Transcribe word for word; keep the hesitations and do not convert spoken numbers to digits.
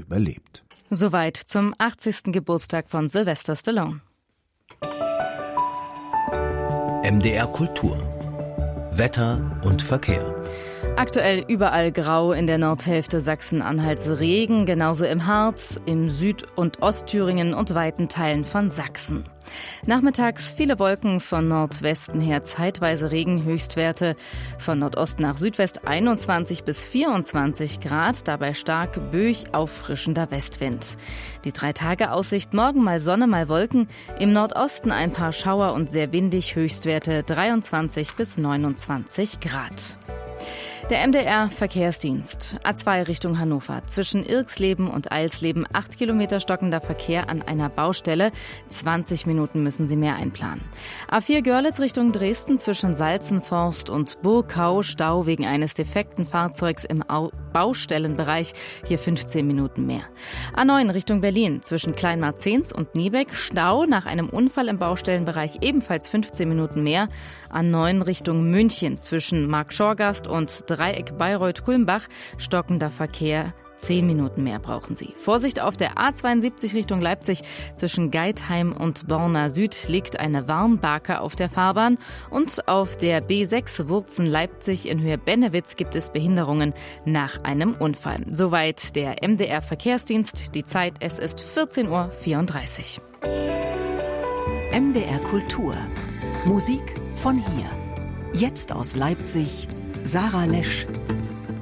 überlebt. Soweit zum achtzigsten Geburtstag von Sylvester Stallone. M D R Kultur. Wetter und Verkehr. Aktuell überall grau, in der Nordhälfte Sachsen-Anhalts Regen, genauso im Harz, im Süd- und Ostthüringen und weiten Teilen von Sachsen. Nachmittags viele Wolken, von Nordwesten her zeitweise Regen, Höchstwerte von Nordost nach Südwest einundzwanzig bis vierundzwanzig Grad, dabei stark böig auffrischender Westwind. Die Drei-Tage-Aussicht: morgen mal Sonne, mal Wolken, im Nordosten ein paar Schauer und sehr windig, Höchstwerte dreiundzwanzig bis neunundzwanzig Grad. Der M D R-Verkehrsdienst. A zwei Richtung Hannover. Zwischen Irxleben und Eilsleben acht Kilometer stockender Verkehr an einer Baustelle. zwanzig Minuten müssen Sie mehr einplanen. A vier Görlitz Richtung Dresden. Zwischen Salzenforst und Burgau. Stau wegen eines defekten Fahrzeugs im Au- Baustellenbereich. Hier fünfzehn Minuten mehr. A neun Richtung Berlin. Zwischen Kleinmarzens und Niebeck. Stau nach einem Unfall im Baustellenbereich. Ebenfalls fünfzehn Minuten mehr. A neun Richtung München. Zwischen Marktschorgast und Dreieck Bayreuth-Kulmbach, stockender Verkehr, zehn Minuten mehr brauchen Sie. Vorsicht auf der A zweiundsiebzig Richtung Leipzig, zwischen Geithain und Borna Süd liegt eine Warnbarke auf der Fahrbahn und auf der B sechs Wurzen-Leipzig in Höhe Bennewitz gibt es Behinderungen nach einem Unfall. Soweit der M D R-Verkehrsdienst. Die Zeit, es ist vierzehn Uhr vierunddreißig. M D R Kultur. Musik von hier. Jetzt aus Leipzig, Sarah Lesch.